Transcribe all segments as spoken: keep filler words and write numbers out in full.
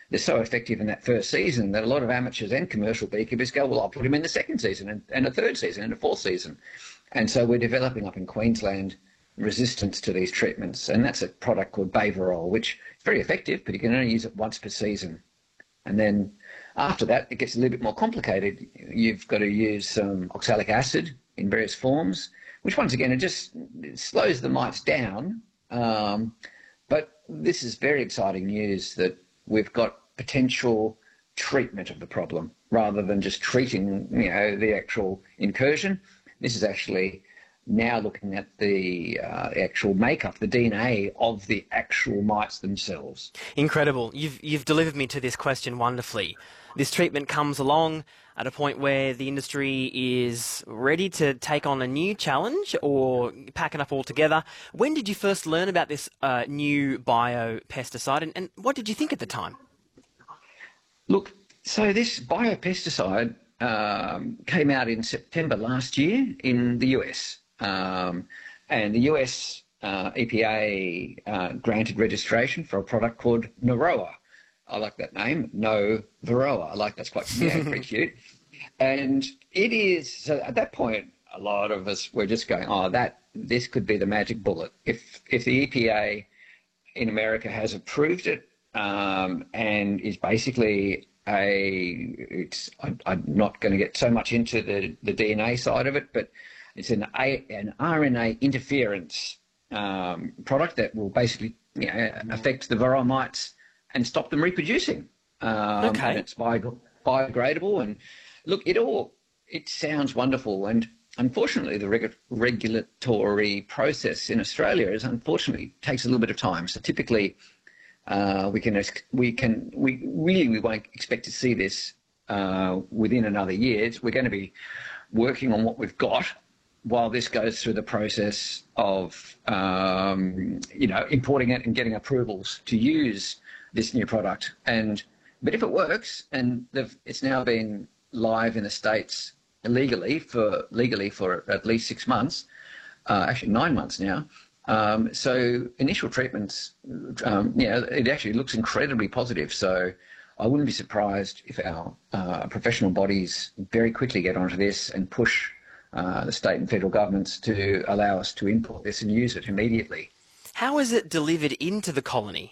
they're so effective in that first season that a lot of amateurs and commercial beekeepers go, well, I'll put them in the second season and, and a third season and a fourth season. And so we're developing up in Queensland resistance to these treatments. And that's a product called Baverol, which is very effective, but you can only use it once per season. And then after that, it gets a little bit more complicated. You've got to use some oxalic acid in various forms, which once again, it just it slows the mites down. Um, but this is very exciting news that we've got potential treatment of the problem rather than just treating, you know, the actual incursion. This is actually now looking at the uh, actual makeup, the D N A of the actual mites themselves. Incredible. You've, you've delivered me to this question wonderfully. This treatment comes along at a point where the industry is ready to take on a new challenge or pack it up altogether. When did you first learn about this uh, new biopesticide, and, and what did you think at the time? Look, so this biopesticide um, came out in September last year in the U S. Um, and the U S uh, E P A uh, granted registration for a product called Naroa. I like that name, No Varroa. I like that's quite, yeah, pretty cute. And it is, so at that point, a lot of us were just going, oh, that this could be the magic bullet. If if the E P A in America has approved it um, and is basically a, it's, I, I'm not going to get so much into the, the D N A side of it, but it's an, a, an R N A interference um, product that will basically, you know, affect the varroa mites and stop them reproducing. Um, Okay. And it's bio, biodegradable. And look, it all, it sounds wonderful. And unfortunately, the regu- regulatory process in Australia is unfortunately takes a little bit of time. So typically, uh, we can, we can, we really, we won't expect to see this uh, within another year. We're going to be working on what we've got while this goes through the process of, um, you know, importing it and getting approvals to use this new product. And but if it works, and it's now been live in the States illegally for legally for at least six months, uh, actually nine months now. Um, so initial treatments, um, yeah, it actually looks incredibly positive. So I wouldn't be surprised if our uh, professional bodies very quickly get onto this and push uh, the state and federal governments to allow us to import this and use it immediately. How is it delivered into the colony?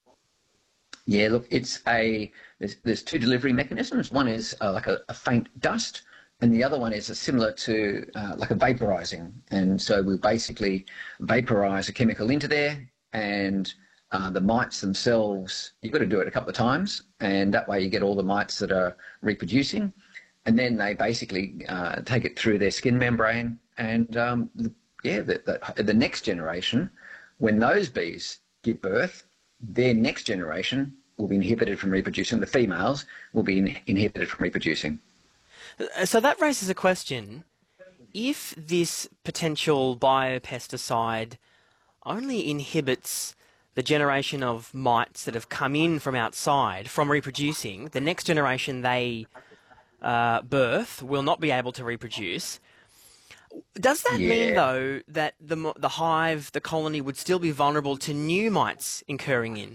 Yeah, look, it's a there's, there's two delivery mechanisms. One is uh, like a, a faint dust, and the other one is a similar to uh, like a vaporizing. And so we basically vaporize a chemical into there, and uh, the mites themselves, you've got to do it a couple of times, and that way you get all the mites that are reproducing, and then they basically uh, take it through their skin membrane, and um, the, yeah, the, the, the next generation, when those bees give birth, their next generation will be inhibited from reproducing. The females will be in, inhibited from reproducing. So that raises a question. If this potential biopesticide only inhibits the generation of mites that have come in from outside from reproducing, the next generation they uh, birth will not be able to reproduce. Does that Yeah. mean, though, that the the hive, the colony, would still be vulnerable to new mites incurring in?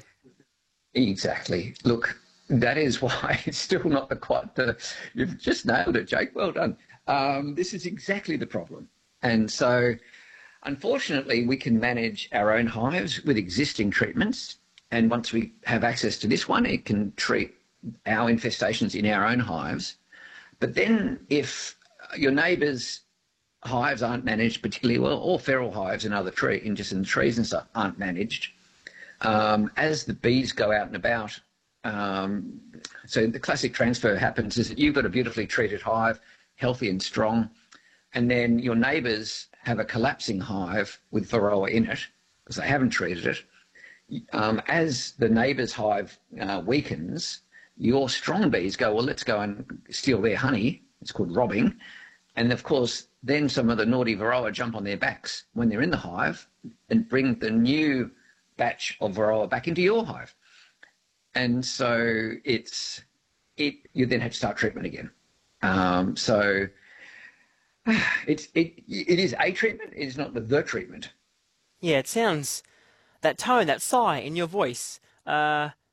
Exactly. Look, that is why it's still not the quite the. You've just nailed it, Jake. Well done. Um, this is exactly the problem, and so unfortunately, we can manage our own hives with existing treatments, and once we have access to this one, it can treat our infestations in our own hives. But then, if your neighbours' hives aren't managed particularly well, or feral hives in other tree, in just in the trees and stuff aren't managed. Um, as the bees go out and about, um, so the classic transfer happens is that you've got a beautifully treated hive, healthy and strong, and then your neighbours have a collapsing hive with varroa in it because they haven't treated it. Um, as the neighbour's hive uh, weakens, your strong bees go, well, let's go and steal their honey. It's called robbing. And of course, then some of the naughty varroa jump on their backs when they're in the hive and bring the new batch of varroa back into your hive. And so it's it you then have to start treatment again. Um, so it's it it is a treatment. It is not the, the treatment. Yeah, it sounds, that tone, that sigh in your voice, uh,